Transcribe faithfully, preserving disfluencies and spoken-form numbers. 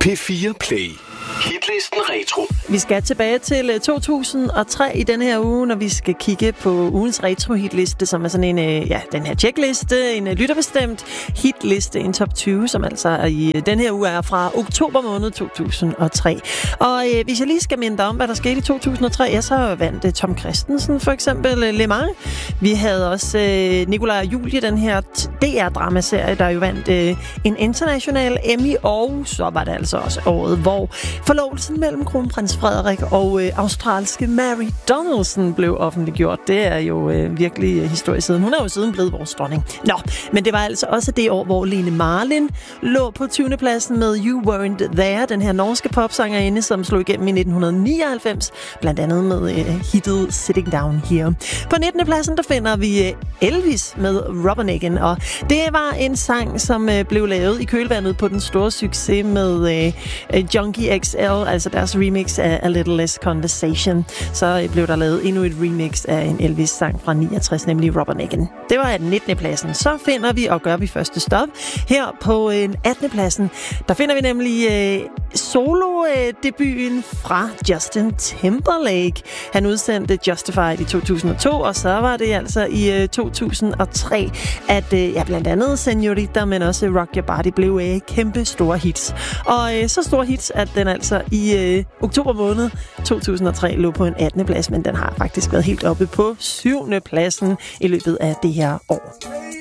P fire Play. Hitlisten Retro. Vi skal tilbage til to tusind og tre i denne her uge, når vi skal kigge på ugens retro-hitliste, som er sådan en, ja, den her checkliste, en lytterbestemt hitliste, en top tyve, som altså i den her uge er fra oktober måned to tusind og tre. Og øh, hvis jeg lige skal minde dig om, hvad der skete i to tusind og tre, ja, så vandt uh, Tom Kristensen for eksempel uh, Le Mans. Vi havde også uh, Nikolaj og Julie, den her D R-dramaserie, der jo vandt uh, en international Emmy, og så var det altså også året, hvor forlovelsen mellem kronprins Frederik og øh, australske Mary Donaldson blev offentliggjort. Det er jo øh, virkelig øh, historie siden. Hun er jo siden blevet vores dronning. Nå, men det var altså også det år, hvor Lene Marlin lå på tyvende pladsen med You Weren't There, den her norske popsangerinde, som slog igennem i nitten nioghalvfems, blandt andet med øh, hittet Sitting Down Here. På nittende pladsen, der finder vi øh, Elvis med Rubbernecken, og det var en sang, som øh, blev lavet i kølvandet på den store succes med øh, Junkie X L, altså deres remix af A Little Less Conversation. Så blev der lavet endnu et remix af en Elvis-sang fra niogtres, nemlig Rubbernecken. Det var den nittende pladsen. Så finder vi, og gør vi første stop, her på en attende pladsen. Der finder vi nemlig øh, solo-debuten fra Justin Timberlake. Han udsendte Justified i to tusind og to, og så var det altså i øh, to tusind og tre, at øh, ja, blandt andet Senorita, men også Rock Your Body blev øh, kæmpe store hits. Og øh, så store hits, at den altså i øh, oktober måned to tusind og tre lå på en attende plads, men den har faktisk været helt oppe på syvende pladsen i løbet af det her år.